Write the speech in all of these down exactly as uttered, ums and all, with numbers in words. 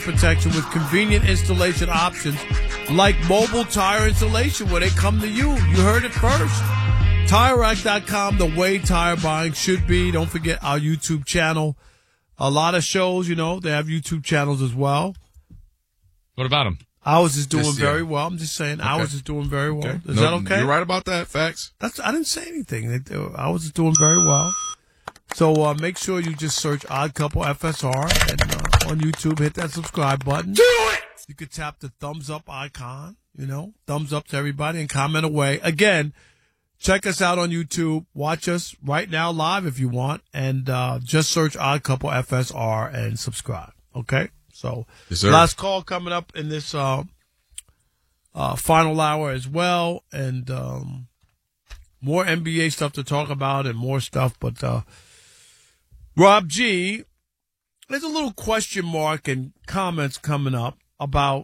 protection with convenient installation options like mobile tire installation where they come to you. You heard it first. Tire Rack dot com, the way tire buying should be. Don't forget our YouTube channel. A lot of shows, you know, they have YouTube channels as well. What about them? Ours is doing This, very yeah. well. I'm just saying Okay. ours is doing very well. Okay. Is No, that okay? You're right about that. Facts. That's I didn't say anything. They, they, ours is doing very well. So uh, make sure you just search Odd Couple F S R and, uh, on YouTube. Hit that subscribe button. Do it! You could tap the thumbs up icon, you know, thumbs up to everybody and comment away. Again, check us out on YouTube. Watch us right now live if you want. And uh, just search Odd Couple F S R and subscribe. Okay? So Yes, sir. last call coming up in this uh, uh, final hour as well. And um, more N B A stuff to talk about and more stuff. But uh, Rob G, there's a little question mark and comments coming up about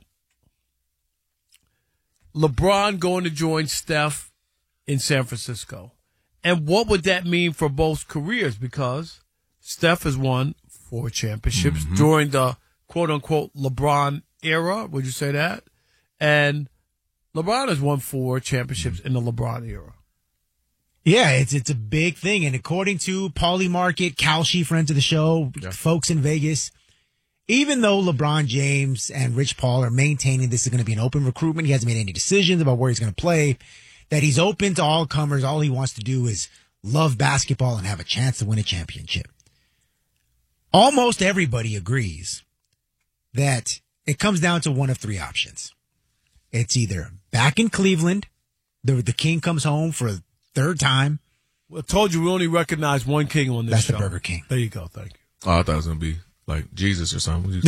LeBron going to join Steph in San Francisco. And what would that mean for both careers? Because Steph has won four championships Mm-hmm. during the quote-unquote LeBron era. Would you say that? And LeBron has won four championships in the LeBron era. Yeah, it's it's a big thing. And according to Paulie Market, Kalshi, friends of the show, Yeah. folks in Vegas, even though LeBron James and Rich Paul are maintaining this is going to be an open recruitment, he hasn't made any decisions about where he's going to play, that he's open to all comers. All he wants to do is love basketball and have a chance to win a championship. Almost everybody agrees that it comes down to one of three options. It's either back in Cleveland, the, the king comes home for a third time. Well, I told you we only recognize one king on this That's show. the Burger King. There you go. Thank you. Oh, I thought it was going to be like Jesus or something.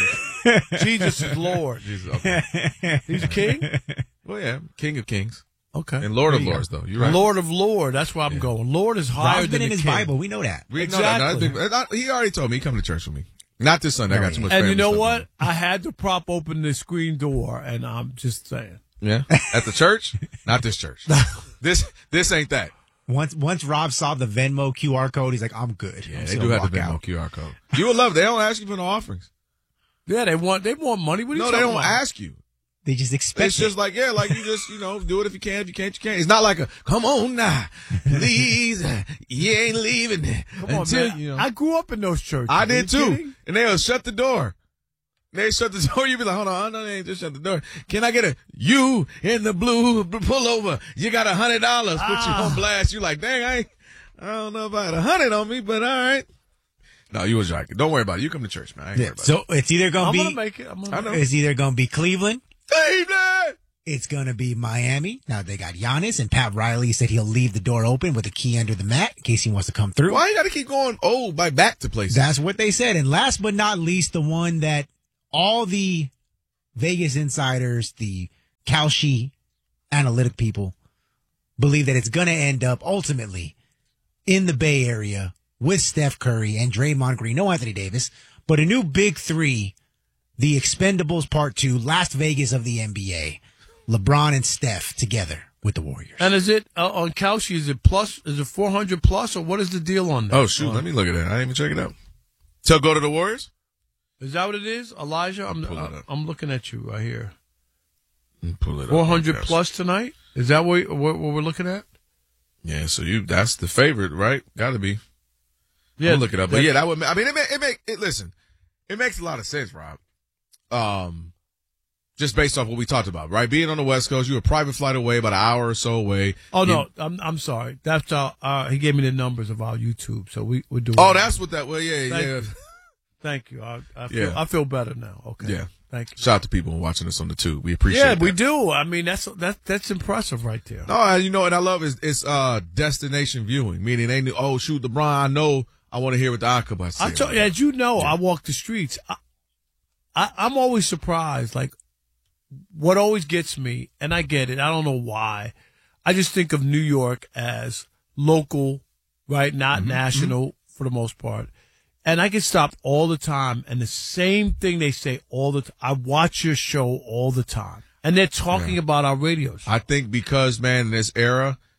Jesus is Lord. Jesus, okay. He's a king? Well, yeah, King of Kings. Okay. And Lord of There you Lords, go. though. You're right. Lord of Lord. That's where I'm Yeah. going. Lord is higher Rob's than been in the his king. Bible. We know that. We know that. No, I Exactly. think- I- he already told me he coming to church with me. Not this Sunday. I got too much And you family know stuff what? on. I had to prop open the screen door, and I'm just saying. Yeah. At the church? Not this church. This this ain't that. Once once Rob saw the Venmo Q R code, he's like, I'm good. Yeah, I'm they just do gonna have the walk Venmo out. Q R code. You would love it. They don't ask you for no offerings. Yeah, they want they want money. What are you No, they talking don't about? ask you. They just expect It's just it. like, yeah, like you just, you know, do it if you can. If you can't, you can't. It's not like a, come on now, please, uh, you ain't leaving Come on, until, man. you know. I grew up in those churches. I Are did you too. kidding? And they'll shut the door. They shut the door. You be like, hold on, no, they ain't just shut the door. Can I get a, you in the blue, pull over. You got a hundred dollars. Put you Ah. on blast. You like, dang, I ain't, I don't know if I had a hundred on me, but all right. No, you was joking. Don't worry about it. You come to church, man. I ain't Yeah, worried about so it's either gonna I'm be gonna make it. I'm gonna I make know. it. it's either gonna be Cleveland, it. Cleveland! it's gonna be Miami. Now they got Giannis, and Pat Riley said he'll leave the door open with a key under the mat in case he wants to come through. Why you got to keep going, oh, by back to places? That's what they said. And last but not least, the one that all the Vegas insiders, the Kalshi analytic people, believe that it's going to end up ultimately in the Bay Area with Steph Curry and Draymond Green, no Anthony Davis, but a new big three, the Expendables Part Two, Las Vegas of the N B A, LeBron and Steph together with the Warriors. And is it uh, on Kalshi? Is it plus? Is it four hundred plus, or what is the deal on that? Oh, shoot. Let me look at that. I didn't even check it out. So go to the Warriors? Is that what it is, Elijah? I'm Pull it uh, up. I'm looking at you right here. Pull it up. Four hundred Yes. plus tonight. Is that what, what what we're looking at? Yeah, so you that's the favorite, right? Got to be. Yeah, I'll look it up. But that- yeah, that would. I mean, it make it make it. Listen, it makes a lot of sense, Rob. Um, just based off what we talked about, right? Being on the West Coast, you're a private flight away, about an hour or so away. Oh You- no, I'm I'm sorry. That's uh, uh he gave me the numbers of our YouTube, so we we're doing. Oh, that. that's what that. Well, yeah, Thank yeah. you. Thank you. I, I feel Yeah. I feel better now. Okay. Yeah. Thank you. Shout out to people watching us on the tube. We appreciate. Yeah, that. we do. I mean, that's that that's impressive right there. No, and you know what I love is it's uh destination viewing, meaning they knew. Oh, shoot, LeBron. I know. I want to hear what the Akaba say. I told you, as you know, I walk the streets. I, I, I'm always surprised. Like, what always gets me, and I get it. I don't know why. I just think of New York as local, right? Not Mm-hmm, national for the most part. And I get stopped all the time, and the same thing they say all the time. I watch your show all the time, and they're talking Yeah. about our radio show. I think because man, in this era,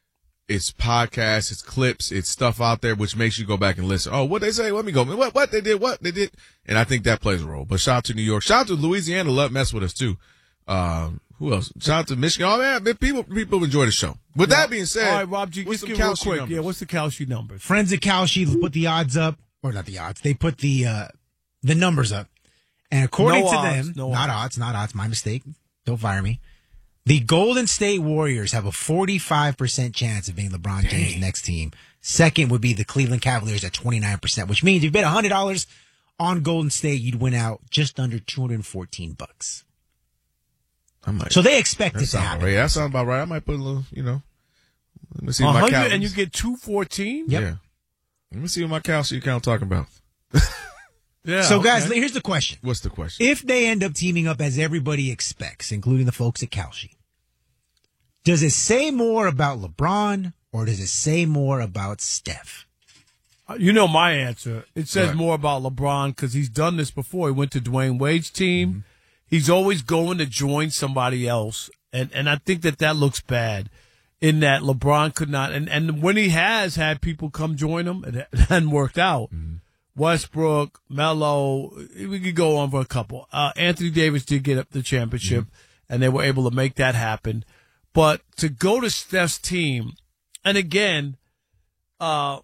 it's podcasts, it's clips, it's stuff out there which makes you go back and listen. Oh, what they say? Let me go. What what they did? What they did? And I think that plays a role. But shout out to New York. Shout out to Louisiana. Love mess with us too. Um, who else? Shout out to Michigan. Oh man, people people enjoy the show. With that being said, all right, Rob G, what's just some give real Kalshi quick. numbers? Yeah, what's the Kalshi numbers? Friends at Kalshi put the odds up, or not the odds. They put the uh, the numbers up, and according No to odds, them, no not odds. odds, not odds. My mistake. Don't fire me. The Golden State Warriors have a forty-five percent chance of being LeBron James' next team. Second would be the Cleveland Cavaliers at twenty-nine percent, which means if you bet one hundred dollars on Golden State, you'd win out just under two hundred fourteen bucks. I might, So they expect that it to sounds happen. right. Yeah, that sounds about right. I might put a little, you know, let me see one what my hundred Cal- and you get two fourteen? Yep. Yeah. Let me see what my Kalshi account talking about. Yeah. So, guys, okay. here's the question. What's the question? If they end up teaming up as everybody expects, including the folks at Kalshi, does it say more about LeBron or does it say more about Steph? You know my answer. It says Right. more about LeBron because he's done this before. He went to Dwayne Wade's team. Mm-hmm. He's always going to join somebody else. And and I think that that looks bad in that LeBron could not. And, and when he has had people come join him, it hadn't worked out. Mm-hmm. Westbrook, Melo, we could go on for a couple. Uh, Anthony Davis did get up the championship, mm-hmm. and they were able to make that happen. But to go to Steph's team, and again, uh,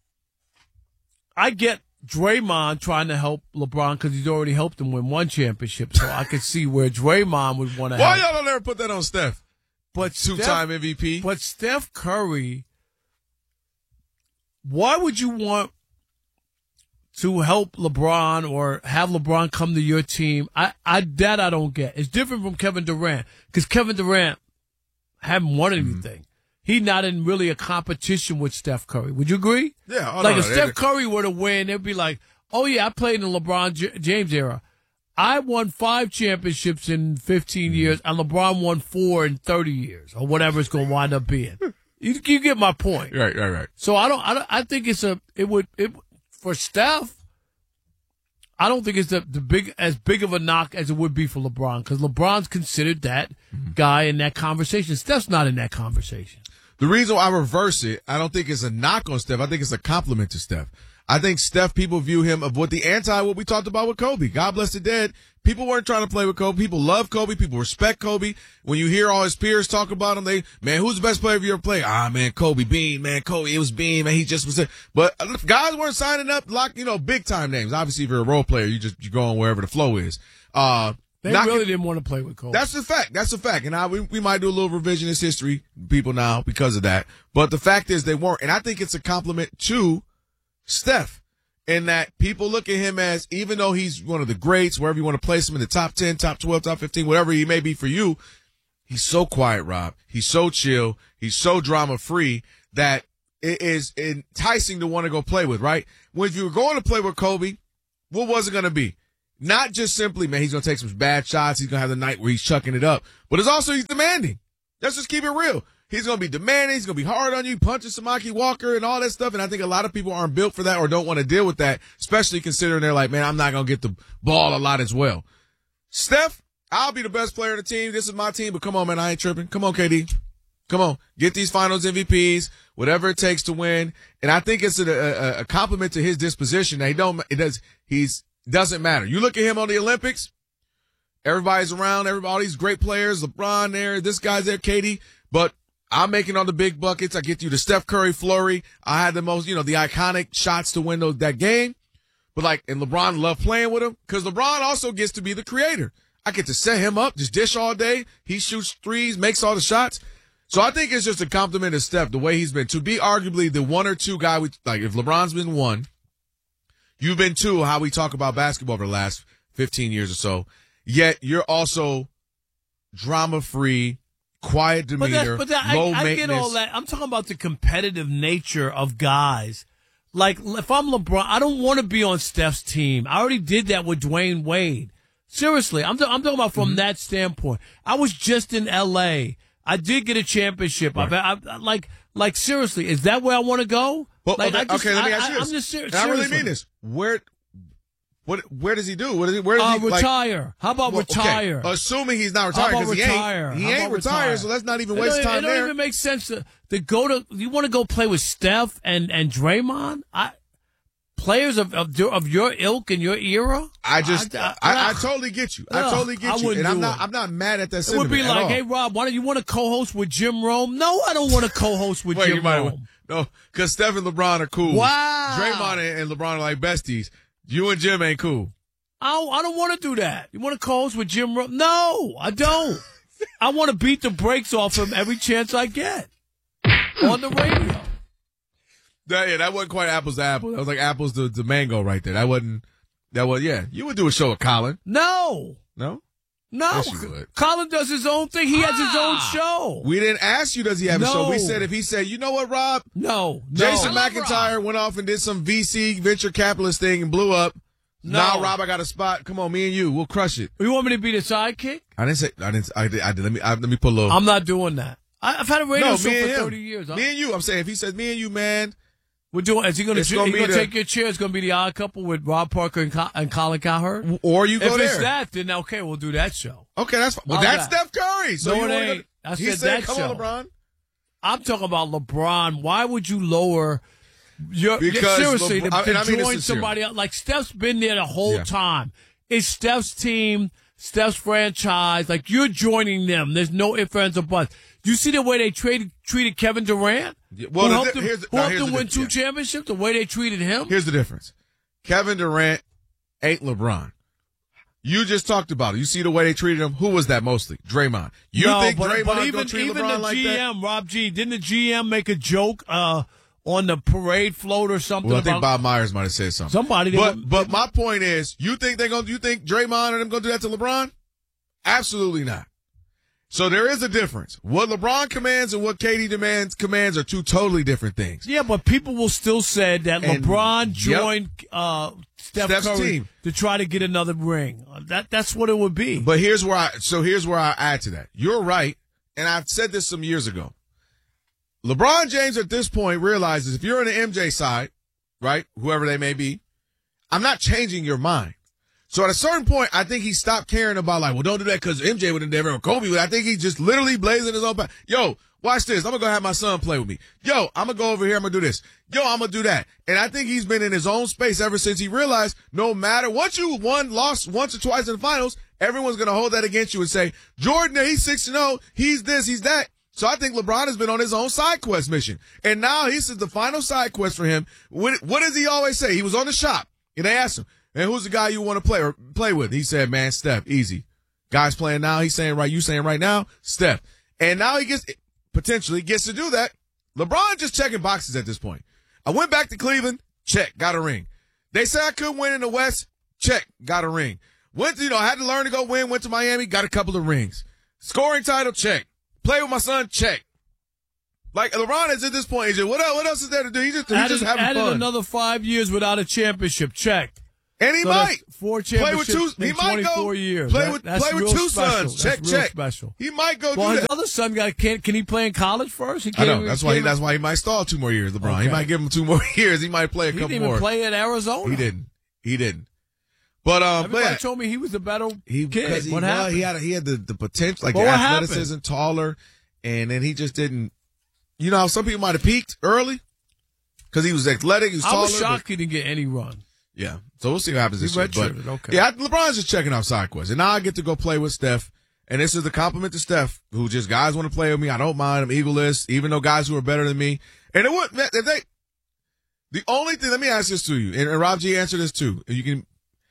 I get Draymond trying to help LeBron because he's already helped him win one championship. So I could see where Draymond would want to Why help. y'all don't ever put that on Steph? But Two-time Steph, M V P. But Steph Curry, why would you want to help LeBron or have LeBron come to your team? I, I that I don't get. It's different from Kevin Durant because Kevin Durant haven't won anything. Mm. He's not in really a competition with Steph Curry. Would you agree? Yeah. Oh, like no, if no, Steph they, Curry were to win, it'd be like, oh yeah, I played in the LeBron J- James era. I won five championships in fifteen mm. years, and LeBron won four in thirty years, or whatever it's going to wind up being. you, you get my point, right? Right? Right? So I don't. I don't. I think it's a. It would. It for Steph. I don't think it's the, the big as big of a knock as it would be for LeBron because LeBron's considered that mm-hmm. guy in that conversation. Steph's not in that conversation. The reason why I reverse it, I don't think it's a knock on Steph. I think it's a compliment to Steph. I think Steph, people view him of what the anti, what we talked about with Kobe. God bless the dead. People weren't trying to play with Kobe. People love Kobe. People respect Kobe. When you hear all his peers talk about him, they, man, who's the best player you ever played? Ah, man, Kobe Bean, man, Kobe. It was Bean, man. He just was there. But guys weren't signing up like, you know, big time names. Obviously, if you're a role player, you just, you're going wherever the flow is. Uh, They Not, really didn't want to play with Kobe. That's a fact. That's a fact. And I, we, we might do a little revisionist history, people now, because of that. But the fact is they weren't. And I think it's a compliment to Steph in that people look at him as, even though he's one of the greats, wherever you want to place him in the top ten, top twelve, top fifteen, whatever he may be for you, he's so quiet, Rob. He's so chill. He's so drama free that it is enticing to want to go play with, right? When you were going to play with Kobe, what was it going to be? Not just simply, man, he's going to take some bad shots. He's going to have the night where he's chucking it up. But it's also he's demanding. Let's just keep it real. He's going to be demanding. He's going to be hard on you, punching Samaki Walker and all that stuff. And I think a lot of people aren't built for that or don't want to deal with that, especially considering they're like, man, I'm not going to get the ball a lot as well. Steph, I'll be the best player of the team. This is my team. But come on, man, I ain't tripping. Come on, K D. Come on. Get these finals M V Ps, whatever it takes to win. And I think it's a, a, a compliment to his disposition. That he don't, it does, he's, doesn't matter. You look at him on the Olympics, everybody's around, everybody, all these great players, LeBron there, this guy's there, Katie, but I'm making all the big buckets. I get you the Steph Curry flurry. I had the most, you know, the iconic shots to win those, that game. But like, and LeBron loved playing with him because LeBron also gets to be the creator. I get to set him up, just dish all day. He shoots threes, makes all the shots. So I think it's just a compliment to Steph, the way he's been. To be arguably the one or two guy, we, like if LeBron's been one, you've been two, how we talk about basketball over the last fifteen years or so. Yet you're also drama-free, quiet demeanor, but that, but that, low I, I maintenance. get all that. I'm talking about the competitive nature of guys. Like, if I'm LeBron, I don't want to be on Steph's team. I already did that with Dwayne Wade. Seriously, I'm, th- I'm talking about from mm-hmm. that standpoint. I was just in L A. I did get a championship. Right. I, I, like, like seriously, is that where I want to go? Well, like, okay, I just, okay, let me I, ask you I, this. I'm just ser- and I really mean this. Where, What? Where does he do? What is he? Where does Uh, he like, retire. How about well, retire? Okay. Assuming he's not How retired about because he retire? ain't. He How ain't about retired, retire? so let's not even It waste don't- time It don't there. even make sense to, to go to. You want to go play with Steph and and Draymond? I players of of, your- of your ilk and your era. I just, I, I- I, I ugh. totally get you. I Ugh, totally I get you, wouldn't and I'm do not, it. I'm not mad at that It sentiment would be at like, all. hey Rob, why don't you want to co-host with Jim Rome? No, I don't want to co-host with Wait, you Jim might Rome. no, because Steph and LeBron are cool. Wow. Draymond and, and LeBron are like besties. You and Jim ain't cool. I don't, I don't want to do that. You want to co-host with Jim Rome? No, I don't. I want to beat the brakes off him every chance I get on the radio. That, yeah, that wasn't quite apples to apples. That was like apples to, to mango right there. That wasn't. That was yeah. You would do a show with Colin. No, No, no. Yes, you would. Colin does his own thing. He has his own Ah. show. we didn't ask you. Does he have a show? We No. said if he said, you know what, Rob, No, no. Jason love McIntyre went off and did some V C venture capitalist thing and blew up. No. Now, Rob, I got a spot. Come on, me and you, we'll crush it. You want me to be the sidekick? I didn't say. I didn't. I did. I did. Let me. I, let me put a little. I'm not doing that. I, I've had a radio no, show me for and him. thirty years. Me and you. I'm saying if he says me and you, man. We're doing. Is he going It's to? gonna He be going to the- take your chair? It's going to be the Odd Couple with Rob Parker and, Co- and Colin Cowherd. Or you go If there. it's that, then okay, we'll do that show. Okay, that's fine. Well, How's that's that? Steph Curry. So No, you it wanna ain't. Go, I he said said, that "Come show. on, LeBron." I'm talking about LeBron. Why would you lower your Because seriously LeBron- to, to and I mean this join sincerely. somebody else? Like Steph's been there the whole Yeah. time. It's Steph's team, Steph's franchise. Like you're joining them. There's no ifs, ands, or buts. You see the way they traded, treated Kevin Durant? Yeah, well, who the helped di- them, here's the- who now, helped here's them the win di- two yeah. championships? The way they treated him? Here's the difference. Kevin Durant ain't LeBron. You just talked about it. You see the way they treated him. Who was that mostly? Draymond. You no, think but, Draymond but gonna even, treat even LeBron the like G M, that? Rob G, didn't the G M make a joke uh, on the parade float or something Well, I about think Bob Myers might have said something. somebody? They But were- but my point is, you think they gonna? You think Draymond and them gonna do that to LeBron? Absolutely not. So there is a difference. What LeBron commands and what K D demands commands are two totally different things. Yeah, but people will still say that And- LeBron yep. joined uh, Steph Steph's Curry team. to try to get another ring. Uh, That that's what it would be. But here's where I so here's where I add to that. You're right, and I've said this some years ago. LeBron James at this point realizes if you're on the M J side, right, whoever they may be, I'm not changing your mind. So at a certain point, I think he stopped caring about like, well, don't do that because M J would have never or Kobe would. I think he's just literally blazing his own path. Yo, watch this. I'm gonna go have my son play with me. Yo, I'm gonna go over here. I'm gonna do this. Yo, I'm gonna do that. And I think he's been in his own space ever since he realized no matter what you won, lost once or twice in the finals, everyone's gonna hold that against you and say, Jordan, he's six and oh, he's this, he's that. So I think LeBron has been on his own side quest mission. And now this is the final side quest for him. What, what does he always say? He was on the shop and they asked him, and who's the guy you want to play or play with? He said, man, Steph, easy. Guys playing now. He's saying right. You saying right now, Steph. And now he gets, potentially gets to do that. LeBron just checking boxes at this point. I went back to Cleveland. Check. Got a ring. They said I couldn't win in the West. Check. Got a ring. Went to, you know, I had to learn to go win. Went to Miami. Got a couple of rings. Scoring title. Check. Play with my son. Check. Like LeBron is at this point. He's just, what else, what else is there to do? He's just, he's added, just having added fun. another five years without a championship. Check. And he So might that's four play with championships two. He in might go twenty-four years. play That- with that's play with real two special. sons. Check That's real check. Special. He might go Well, do his that. other son got can can he play in college first? He I can't know. even- That's why. He, can't that's why he might stall two more years. LeBron. He Okay. might give him two more years. He might play a He couple didn't even more. play at Arizona. He didn't. He didn't. But um, Everybody but yeah, told me he was a better he kid. because he, what well, happened? he had a, he had the, the potential, like But the what athleticism, taller, and then he just didn't. You know, some people might have peaked early because he was athletic. He was I taller. was but- shocked he didn't get any run. Yeah. So we'll see what happens He this year. But redshirted, okay. yeah, LeBron's just checking out side quests. And now I get to go play with Steph. And this is a compliment to Steph, who just guys want to play with me. I don't mind. I'm eagleless, even though guys who are better than me. And it would, if they, the only thing, let me ask this to you, and, and Rob G answer this too. You can,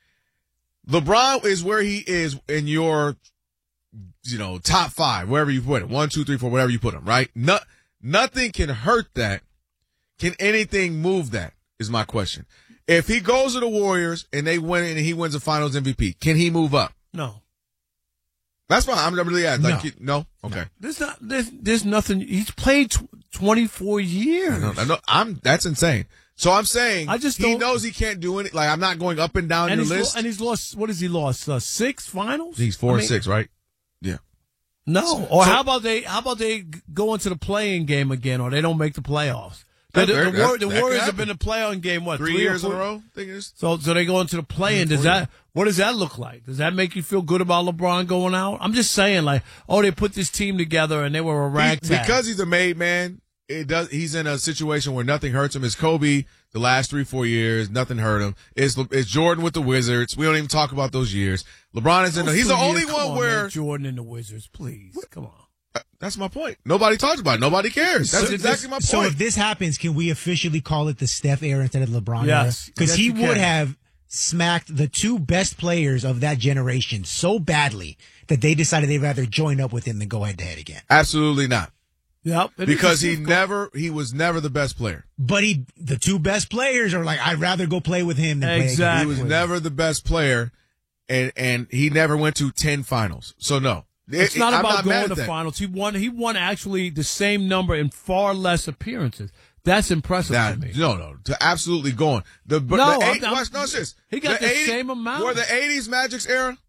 LeBron is where he is in your, you know, top five, wherever you put him. One, two, three, four, whatever you put him, right? No, nothing can hurt that. Can anything move that is my question. If he goes to the Warriors and they win and he wins the Finals M V P, can he move up? No. That's fine. I'm really asking. Like, No. you- no? Okay. There's not. There's, there's nothing. He's played tw- twenty-four years. I know, I know, I'm, that's insane. So I'm saying I just he don't- knows he can't do it. Like, I'm not going up and down and your he's lo- list. and he's lost. What has he lost? Uh, six finals. He's four I and mean, six, right? Yeah. No. Or So- how about they? How about they g- go into the playing game again, or they don't make the playoffs? The, the, That- the, War- that- the that Warriors could have been happen. a play-on game, what, Three, three years or in four? a row? I think it is. So, so they go into the play-in. Does that, what does that look like? Does that make you feel good about LeBron going out? I'm just saying, like, oh, they put this team together and they were a He- ragtag. because he's a made man, it does. He's in a situation where nothing hurts him. It's Kobe the last three, four years. Nothing hurt him. It's, it's Jordan with the Wizards. We don't even talk about those years. LeBron is in. Those The, he's two the only years, one come on, where man, Jordan and the Wizards, please, come on. That's my point. Nobody talks about it. Nobody cares. That's So exactly this- my point. So if this happens, can we officially call it the Steph era instead of LeBron era? Yes. Because Yes, he you would can. have smacked the two best players of that generation so badly that they decided they'd rather join up with him than go head to head again. Absolutely not. Yep. it is Because a he difficult- never, he was never the best player. But he, the two best players are like, I'd rather go play with him than play Exactly. He against was him. never the best player, and and he never went to ten finals. So no, It's It- not I'm about not going mad to at that. finals. He won. He won actually the same number in far less appearances. That's impressive Nah, to me. no, no, to absolutely going. The, but No, the I'm- eight, I'm- watch, no, it's this. he got the same amount. Were the eighties Magic's era?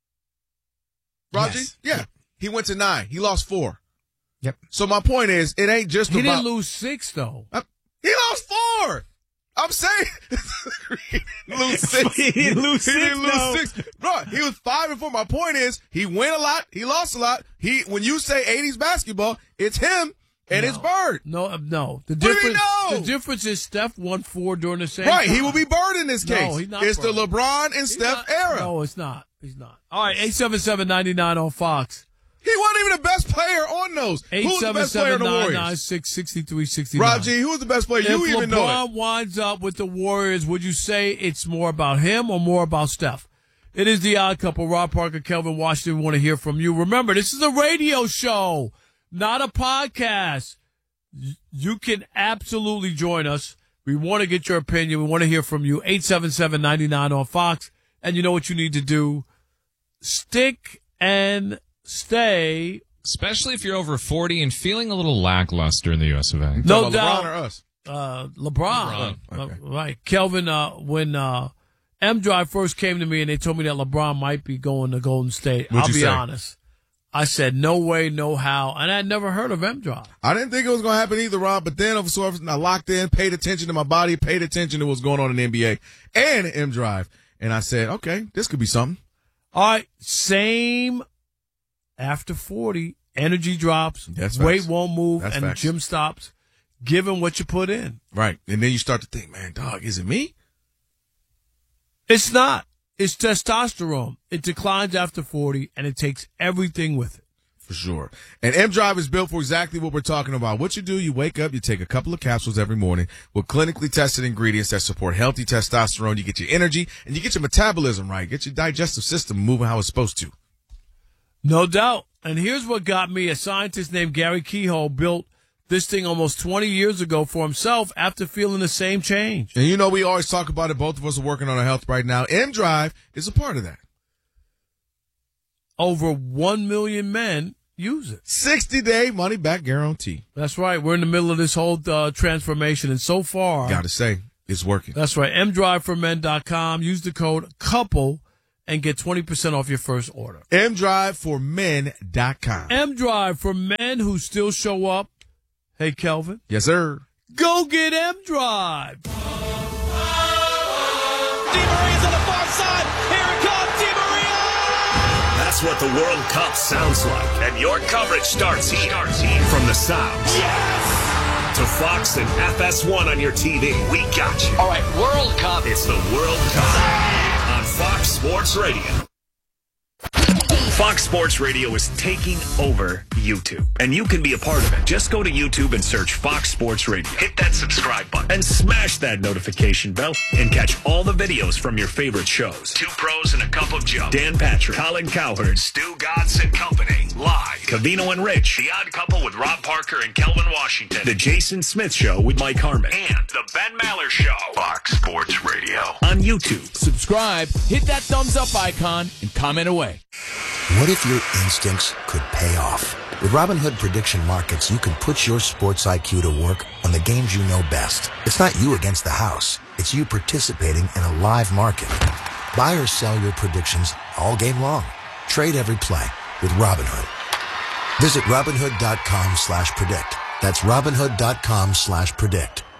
Raji? Yes. Yeah. He went to nine. He lost four. Yep. So my point is, it ain't just He about. didn't lose six though. Uh, he lost four. I'm saying he didn't lose six. He didn't lose He didn't six, lose though. six. Bro, he was five and four. My point is, he win a lot. He lost a lot. He when you say eighties basketball, it's him and No. it's Bird. No, uh, no. The do you difference. mean no? The difference is Steph won four during the same. Right, time. he will be Bird in this No, case. he's not it's the Bird. LeBron and He's Steph not- era. No, it's not. He's not. All right, eight seven seven ninety nine on Fox. He wasn't even the best player on those. Eight Who's the seven best player seven in the nine Warriors? nine six sixty three sixty nine. Raji, who was the best player? If You even know LeBron it. winds up with the Warriors, would you say it's more about him or more about Steph? It is the Odd Couple. Rob Parker, Kelvin Washington. We want to hear from you. Remember, this is a radio show, not a podcast. Y- You can absolutely join us. We want to get your opinion. We want to hear from you. eight seven seven ninety nine on Fox. And you know what you need to do? Stick and stay. Especially if you're over forty and feeling a little lackluster in the U S of A. No Talking about doubt. LeBron or us? Uh, LeBron. LeBron. Okay. Uh, right. Kelvin, uh, when uh, M Drive first came to me and they told me that LeBron might be going to Golden State, What'd I'll you be say? honest. I said, no way, no how. And I'd never heard of M Drive. I didn't think it was going to happen either, Rob. But then, of course, I locked in, paid attention to my body, paid attention to what's going on in the N B A and M Drive, and I said, okay, this could be something. All right. Same after forty. Energy drops. That's weight facts. won't move. That's and the facts. gym stops. Given what you put in. Right, and then you start to think, man, dog, is it me? It's not. It's testosterone. It declines after forty and it takes everything with it. For sure. And M Drive is built for exactly what we're talking about. What you do, you wake up, you take a couple of capsules every morning with clinically tested ingredients that support healthy testosterone. You get your energy and you get your metabolism right. Get your digestive system moving how it's supposed to. No doubt. And here's what got me. A scientist named Gary Keyhole built this thing almost twenty years ago for himself after feeling the same change. And you know, we always talk about it. Both of us are working on our health right now. M Drive is a part of that. Over one million men use it. sixty day money back guarantee. That's right. We're in the middle of this whole uh, transformation. And so far, Gotta say, it's working. that's right. m drive for men dot com. Use the code COUPLE and get twenty percent off your first order. M Drive for men dot com. M-Drive for men who still show up. Hey, Kelvin. Yes, sir. Go get M-Drive. Di Maria's on the far side. Here it comes, Di Maria! That's what the World Cup sounds like. And your coverage starts here. Starts here. From the sounds. Yes! To Fox and F S one on your T V. We got you. All right, World Cup. It's the World Cup on Fox Sports Radio. Fox Sports Radio is taking over YouTube, and you can be a part of it. Just go to YouTube and search Fox Sports Radio. Hit that subscribe button and smash that notification bell and catch all the videos from your favorite shows. Two Pros and a Cup of Joe. Dan Patrick, Colin Cowherd, Stu Godson and Company. Live. Cavino and Rich. The Odd Couple with Rob Parker and Kelvin Washington. The Jason Smith Show with Mike Harmon. And The Ben Maller Show. Fox Sports Radio. On YouTube. Subscribe, hit that thumbs up icon, and comment away. What if your instincts could pay off? With Robinhood Prediction Markets, you can put your sports I Q to work on the games you know best. It's not you against the house. It's you participating in a live market. Buy or sell your predictions all game long. Trade every play with Robinhood. Visit Robinhood.com slash predict. That's Robinhood.com slash predict.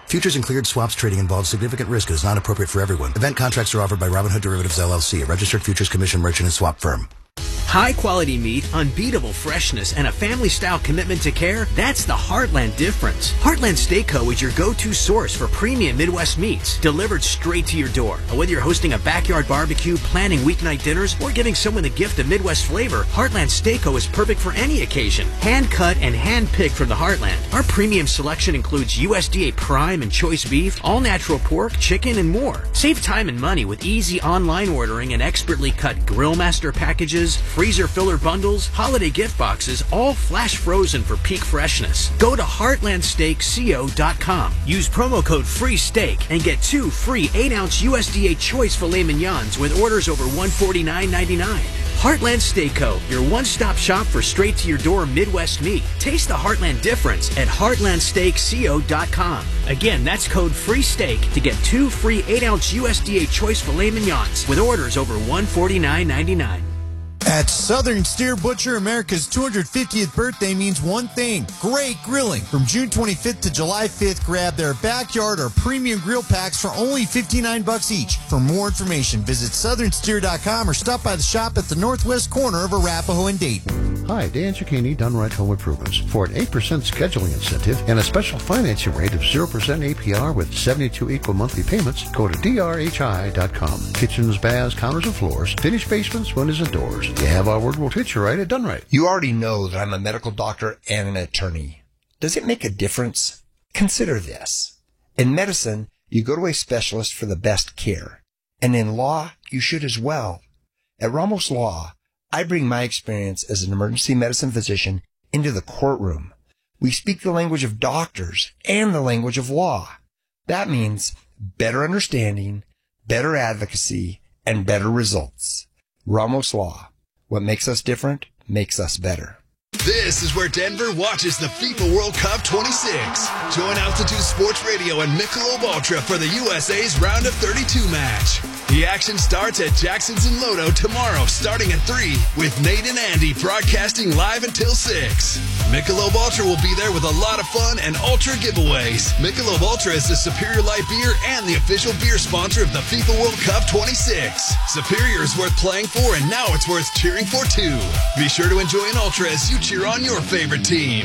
Futures and cleared swaps trading involves significant risk and is not appropriate for everyone. Event contracts are offered by Robinhood Derivatives, L L C, a registered futures commission merchant and swap firm. High-quality meat, unbeatable freshness, and a family-style commitment to care, that's the Heartland difference. Heartland Steak Co. is your go-to source for premium Midwest meats, delivered straight to your door. And whether you're hosting a backyard barbecue, planning weeknight dinners, or giving someone the gift of Midwest flavor, Heartland Steak Co. is perfect for any occasion. Hand-cut and hand-picked from the Heartland. Our premium selection includes U S D A prime and choice beef, all-natural pork, chicken, and more. Save time and money with easy online ordering and expertly cut Grill Master packages, freezer filler bundles, holiday gift boxes, all flash frozen for peak freshness. Go to heartland steak co dot com. Use promo code FREESTEAK and get two free eight ounce U S D A choice filet mignons with orders over one forty-nine ninety-nine. Heartland Steak Co., your one-stop shop for straight-to-your-door Midwest meat. Taste the Heartland difference at heartland steak co dot com. Again, that's code FREESTEAK to get two free eight ounce U S D A choice filet mignons with orders over one forty-nine ninety-nine. At Southern Steer Butcher, America's two hundred fiftieth birthday means one thing: great grilling. From June twenty-fifth to July fifth, grab their backyard or premium grill packs for only fifty-nine bucks each. For more information, visit southern steer dot com or stop by the shop at the northwest corner of Arapahoe and Dayton. Hi, Dan Zucchini, Dunright Home Improvements. For an eight percent scheduling incentive and a special financing rate of zero percent A P R with seventy-two equal monthly payments, go to D R H I dot com. Kitchens, baths, counters, and floors, finished basements, windows, and doors. You have our word, we'll treat you right at Dunright. You already know that I'm a medical doctor and an attorney. Does it make a difference? Consider this. In medicine, you go to a specialist for the best care. And in law, you should as well. At Ramos Law, I bring my experience as an emergency medicine physician into the courtroom. We speak the language of doctors and the language of law. That means better understanding, better advocacy, and better results. Ramos Law. What makes us different makes us better. This is where Denver watches the FIFA World Cup twenty-six. Join Altitude Sports Radio and Michelob Ultra for the U S A's Round of thirty-two match. The action starts at Jackson's in Lodo tomorrow starting at three with Nate and Andy broadcasting live until six. Michelob Ultra will be there with a lot of fun and Ultra giveaways. Michelob Ultra is the Superior Light beer and the official beer sponsor of the FIFA World Cup twenty-six. Superior is worth playing for and now it's worth cheering for too. Be sure to enjoy an Ultra as you cheer on your favorite team.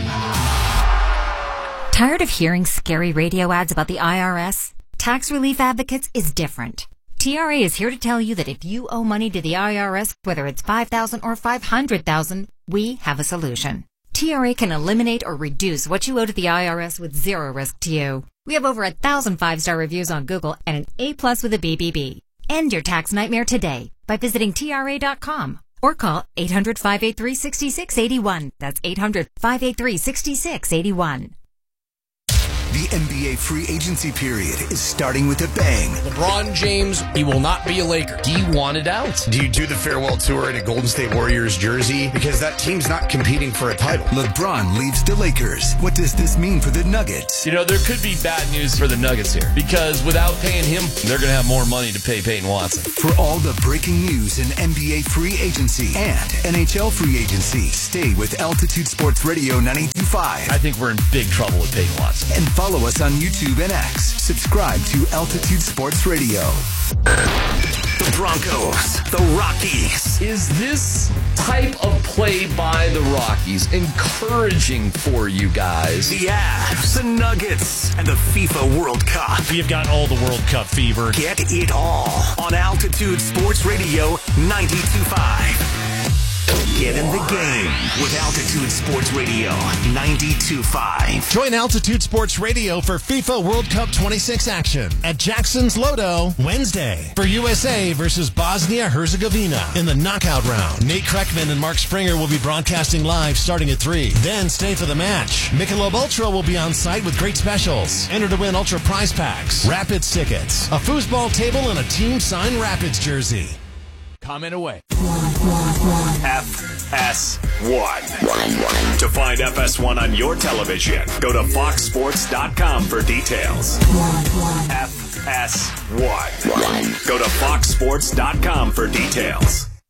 Tired of hearing scary radio ads about the I R S? Tax Relief Advocates is different. T R A is here to tell you that if you owe money to the I R S, whether it's five thousand dollars or five hundred thousand dollars, we have a solution. T R A can eliminate or reduce what you owe to the I R S with zero risk to you. We have over a thousand five-star reviews on Google and an A-plus with a B B B. End your tax nightmare today by visiting T R A dot com or call eight hundred, five eight three, six six eight one. That's eight hundred, five eight three, six six eight one. The N B A free agency period is starting with a bang. LeBron James, he will not be a Laker. He wanted out. Do you do the farewell tour in a Golden State Warriors jersey? Because that team's not competing for a title. LeBron leaves the Lakers. What does this mean for the Nuggets? You know, there could be bad news for the Nuggets here. Because without paying him, they're going to have more money to pay Peyton Watson. For all the breaking news in N B A free agency and N H L free agency, stay with Altitude Sports Radio ninety-two point five. I think we're in big trouble with Peyton Watson. And follow us on YouTube and X. Subscribe to Altitude Sports Radio. The Broncos, the Rockies. Is this type of play by the Rockies encouraging for you guys? The Avs, the Nuggets, and the FIFA World Cup. We've got all the World Cup fever. Get it all on Altitude Sports Radio ninety-two point five. Get in the game with Altitude Sports Radio ninety-two point five. Join Altitude Sports Radio for FIFA World Cup twenty-six action at Jackson's Lodo Wednesday for U S A versus Bosnia-Herzegovina in the knockout round. Nate Kreckman and Mark Springer will be broadcasting live starting at three. Then stay for the match. Michelob Ultra will be on site with great specials. Enter to win Ultra prize packs, Rapids tickets, a foosball table, and a team-signed Rapids jersey. Comment away. F S one. To find F S one on your television, go to fox sports dot com for details. F S one. Go to fox sports dot com for details.